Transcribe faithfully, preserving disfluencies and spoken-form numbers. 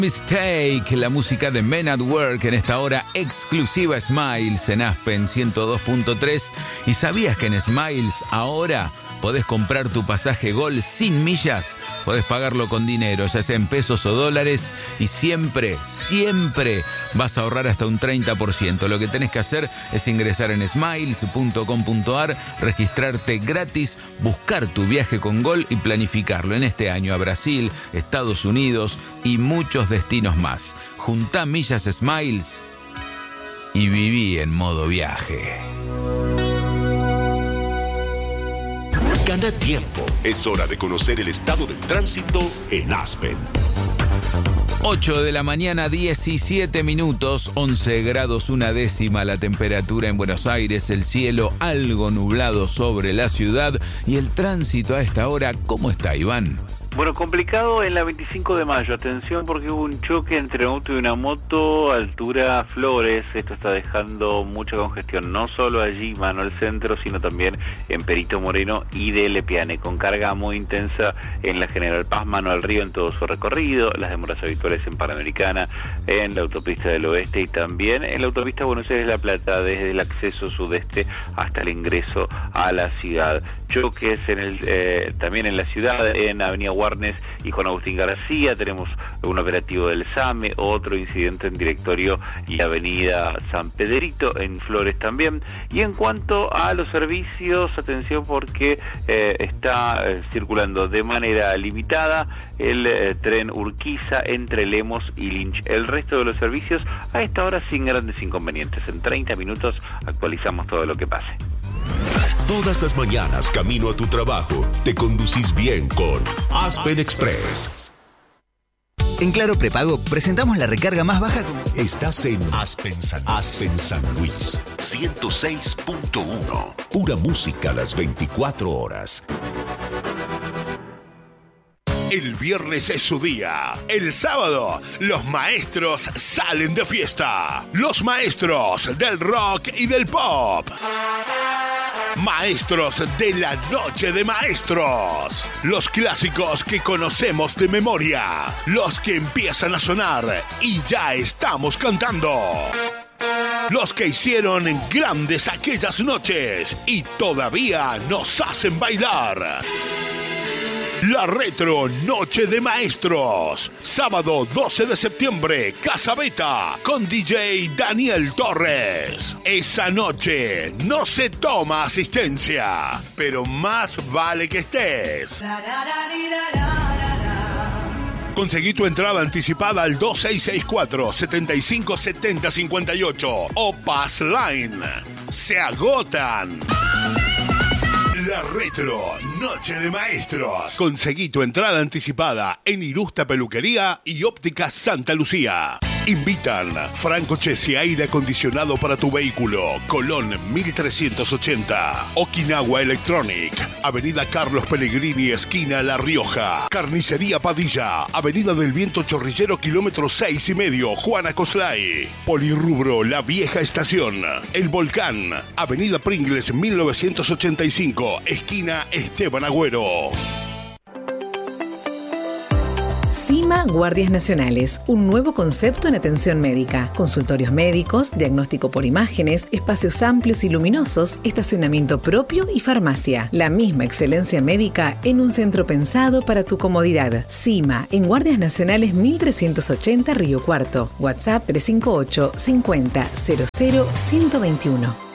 Mistake, la música de Men at Work en esta hora exclusiva Smiles en Aspen ciento dos punto tres. ¿Y sabías que en Smiles ahora podés comprar tu pasaje Gol sin millas? Podés pagarlo con dinero, ya sea en pesos o dólares, y siempre, siempre vas a ahorrar hasta un treinta por ciento. Lo que tenés que hacer es ingresar en smiles punto com punto a r, registrarte gratis, buscar tu viaje con Gol y planificarlo en este año a Brasil, Estados Unidos y muchos destinos más. Juntá millas Smiles y viví en modo viaje. Gana tiempo. Es hora de conocer el estado del tránsito en Aspen. ocho de la mañana, diecisiete minutos, once grados una décima la temperatura en Buenos Aires, el cielo algo nublado sobre la ciudad y el tránsito a esta hora. ¿Cómo está, Iván? Bueno, complicado en la veinticinco de mayo, atención porque hubo un choque entre un auto y una moto, altura Flores, esto está dejando mucha congestión, no solo allí, mano al centro, sino también en Perito Moreno y de Lepiane, con carga muy intensa en la General Paz, mano al río en todo su recorrido, las demoras habituales en Panamericana, en la autopista del Oeste y también en la autopista Buenos Aires-La Plata, desde el acceso sudeste hasta el ingreso a la ciudad. Choques en el, eh, también en la ciudad, en Avenida Warnes y Juan Agustín García, tenemos un operativo del SAME, otro incidente en Directorio y Avenida San Pedrito, en Flores también. Y en cuanto a los servicios, atención porque eh, está eh, circulando de manera limitada el eh, tren Urquiza entre Lemos y Lynch. El resto de los servicios a esta hora sin grandes inconvenientes. En treinta minutos actualizamos todo lo que pase. Todas las mañanas, camino a tu trabajo, te conducís bien con Aspen Express. En Claro Prepago presentamos la recarga más baja con... Estás en Aspen San, Aspen San Luis, ciento seis punto uno. Pura música a las veinticuatro horas. El viernes es su día. El sábado, los maestros salen de fiesta. Los maestros del rock y del pop. Maestros de la Noche de Maestros. Los clásicos que conocemos de memoria. Los que empiezan a sonar y ya estamos cantando. Los que hicieron grandes aquellas noches y todavía nos hacen bailar. La Retro Noche de Maestros. Sábado doce de septiembre, Casa Beta, con D J Daniel Torres. Esa noche no se toma asistencia, pero más vale que estés. Conseguí tu entrada anticipada al dos seis seis cuatro, siete cinco siete cero cinco ocho o Pass Line. Se agotan. La Retro Noche de Maestros. Conseguí tu entrada anticipada en Irusta Peluquería y Óptica Santa Lucía. Invitan Franco Chesi, aire acondicionado para tu vehículo, Colón mil trescientos ochenta. Okinawa Electronic, Avenida Carlos Pellegrini, esquina La Rioja. Carnicería Padilla, Avenida del Viento Chorrillero, kilómetro seis y medio, Juana Coslay. Polirrubro, La Vieja Estación. El Volcán, Avenida Pringles mil novecientos ochenta y cinco, esquina Esteban Agüero. CIMA Guardias Nacionales, un nuevo concepto en atención médica. Consultorios médicos, diagnóstico por imágenes, espacios amplios y luminosos, estacionamiento propio y farmacia. La misma excelencia médica en un centro pensado para tu comodidad. CIMA, en Guardias Nacionales mil trescientos ochenta, Río Cuarto. WhatsApp tres cinco ocho, cincuenta, cero cero, ciento veintiuno.